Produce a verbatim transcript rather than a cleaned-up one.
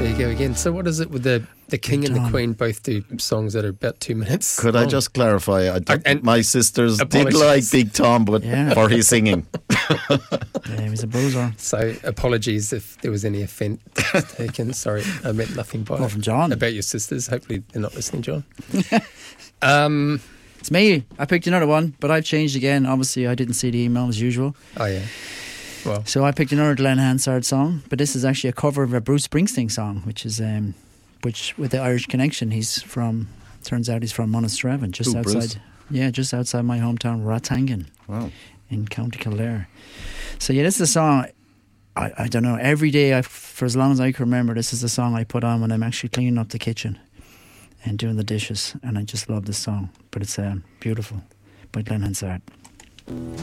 There you go again. So what is it with the the King Big and Tom. the Queen both do songs that are about two minutes? Could long. I just clarify? I don't, And- my sisters Apologies. did like Big Tom, but Yeah. for his singing. Yeah, he was a boozer. So apologies if there was any offence taken. Sorry, I meant nothing by Oh, from John. about your sisters. Hopefully they're not listening, John. um, It's me. I picked another one, but I've changed again. Obviously, I didn't see the email as usual. oh yeah. Well, So I picked another Glenn Hansard song, but this is actually a cover of a Bruce Springsteen song, which is um, which with the Irish connection. He's from. Turns out he's from Monastravan, just Who, outside. Bruce? Yeah, just outside my hometown, Ratangan, Wow. in County Kildare. So yeah, this is a song. I, I don't know. Every day, I, for as long as I can remember, this is the song I put on when I'm actually cleaning up the kitchen and doing the dishes, and I just love this song. But it's um, beautiful by Glenn Hansard.